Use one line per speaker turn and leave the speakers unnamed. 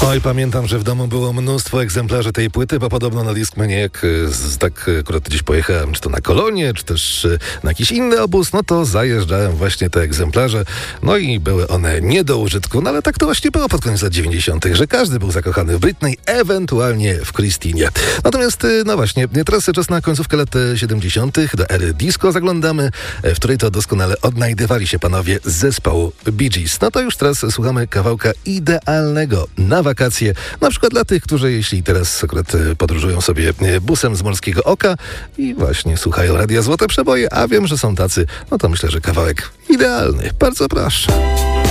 Oj, pamiętam, że w domu było mnóstwo egzemplarzy tej płyty, bo podobno na Discmanie, jak tak akurat gdzieś pojechałem, czy to na kolonie, czy też na jakiś inny obóz, no to zajeżdżałem właśnie te egzemplarze, no i były one nie do użytku, no ale tak to właśnie było pod koniec lat 90., że każdy był zakochany w Britney, ewentualnie w Christinie. Natomiast, no właśnie, teraz czas na końcówkę lat 70., do ery disco zaglądamy, w której to doskonale odnajdywali się panowie z zespołu Bee Gees. No to już teraz słuchamy kawałka idealnego na wakacje, na przykład dla tych, którzy jeśli teraz akurat podróżują sobie busem z Morskiego Oka i właśnie słuchają Radia Złote Przeboje, a wiem, że są tacy, no to myślę, że kawałek idealny. Bardzo proszę.